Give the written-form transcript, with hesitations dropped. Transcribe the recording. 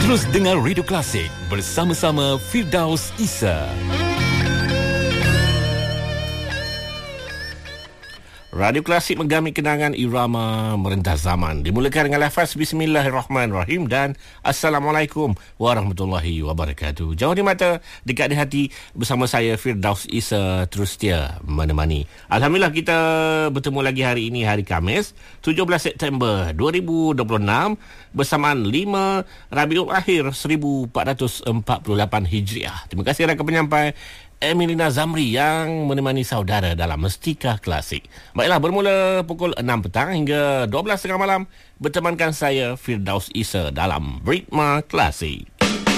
Terus dengar Radio Klasik bersama-sama Firdaus Isa. Radio Klasik menggami kenangan irama merentas zaman. Dimulakan dengan lafaz Bismillahirrahmanirrahim dan Assalamualaikum warahmatullahi wabarakatuh. Jauh di mata, dekat di hati, bersama saya Firdaus Isa terus setia menemani. Alhamdulillah kita bertemu lagi hari ini, hari Khamis 17 September 2026 bersamaan 5 Rabiul Akhir 1448 Hijriah. Terima kasih rakan penyampai Emilina Zamri yang menemani saudara dalam Mestika Klasik. Baiklah, bermula pukul 6 petang hingga 12 tengah malam bertemankan saya Firdaus Isa dalam Ritma Klasik.